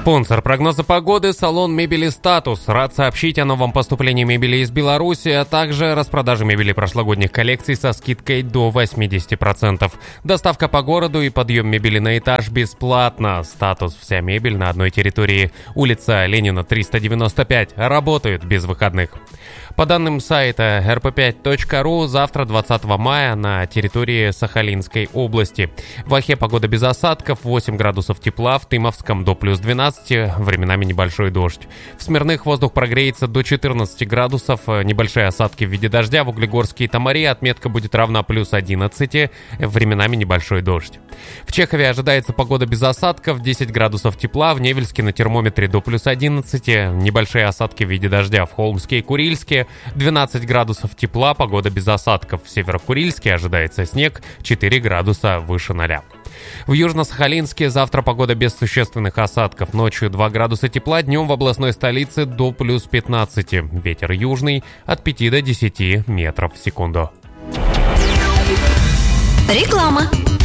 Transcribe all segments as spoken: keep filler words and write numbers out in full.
Спонсор прогноза погоды – салон мебели «Статус». Рад сообщить о новом поступлении мебели из Беларуси, а также распродаже мебели прошлогодних коллекций со скидкой до восемьдесят процентов. Доставка по городу и подъем мебели на этаж бесплатно. «Статус» – вся мебель на одной территории. Улица Ленина, триста девяносто пять. Работают без выходных. По данным сайта эр пэ пять точка ру, завтра, двадцатого мая, на территории Сахалинской области. В Охе погода без осадков, восемь градусов тепла, в Тымовском до плюс двенадцать, временами небольшой дождь. В Смирных воздух прогреется до четырнадцати градусов, небольшие осадки в виде дождя. В Углегорске и Тамаре отметка будет равна плюс одиннадцати, временами небольшой дождь. В Чехове ожидается погода без осадков, десять градусов тепла, в Невельске на термометре до плюс одиннадцати, небольшие осадки в виде дождя. В Холмске и Курильске двенадцать градусов тепла, погода без осадков. В Северо-Курильске ожидается снег, четыре градуса выше ноля. В Южно-Сахалинске завтра погода без существенных осадков. Ночью два градуса тепла, днем в областной столице до плюс пятнадцати. Ветер южный от пяти до десяти метров в секунду. Реклама.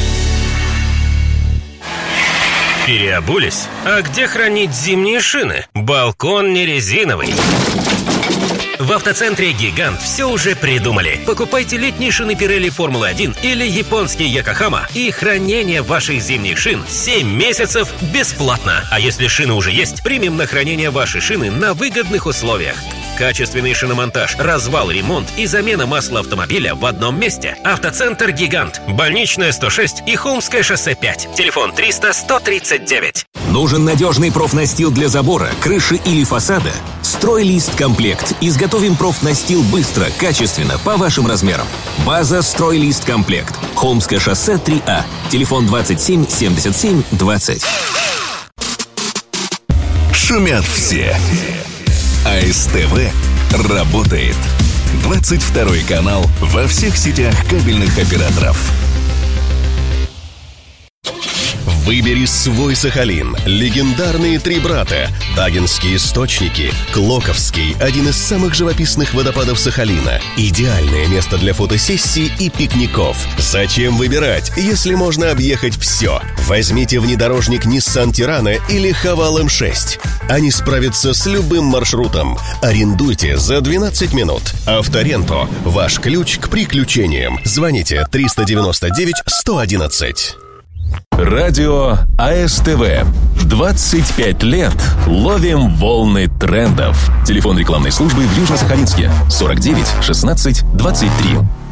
Переобулись? А где хранить зимние шины? Балкон не резиновый. В автоцентре «Гигант» все уже придумали. Покупайте летние шины Pirelli Формулы один или японский Йокохама, и хранение ваших зимних шин семь месяцев бесплатно. А если шины уже есть, примем на хранение ваши шины на выгодных условиях. Качественный шиномонтаж, развал, ремонт и замена масла автомобиля в одном месте. Автоцентр «Гигант», Больничная сто шесть и Холмское шоссе пять. Телефон триста сто тридцать девять. Нужен надежный профнастил для забора, крыши или фасада? «Стройлист Комплект». Изготовим профнастил быстро, качественно, по вашим размерам. База «Стройлист Комплект». Холмское шоссе три А. Телефон двадцать семь семьдесят семь двадцать. Шумят все. а эс тэ вэ работает. двадцать второй канал во всех сетях кабельных операторов. Выбери свой Сахалин. Легендарные три брата. Тагинские источники. Клоковский – один из самых живописных водопадов Сахалина. Идеальное место для фотосессий и пикников. Зачем выбирать, если можно объехать все? Возьмите внедорожник Nissan Тирана или Хавал эм шесть. Они справятся с любым маршрутом. Арендуйте за двенадцать минут. Авторенто – ваш ключ к приключениям. Звоните триста девяносто девять сто одиннадцать. Радио а эс тэ вэ. двадцать пять лет ловим волны трендов. Телефон рекламной службы в Южно-Сахалинске сорок девять шестнадцать двадцать три.